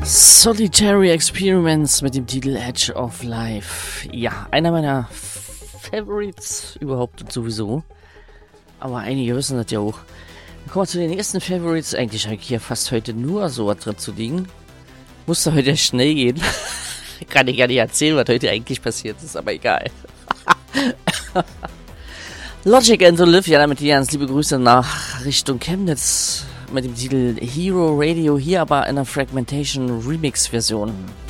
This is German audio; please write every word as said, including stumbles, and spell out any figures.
Solitary Experiments mit dem Titel Edge of Life. Ja, einer meiner Favorites überhaupt und sowieso. Aber einige wissen das ja auch. Dann kommen wir zu den nächsten Favorites. Eigentlich habe ich hier fast heute nur so was drin zu liegen. Musste heute schnell gehen. Kann ich gar nicht erzählen, was heute eigentlich passiert ist, aber egal. Logic and Olivia, damit die ganz liebe Grüße nach Richtung Chemnitz mit dem Titel Hero Radio, hier aber in einer Fragmentation Remix Version.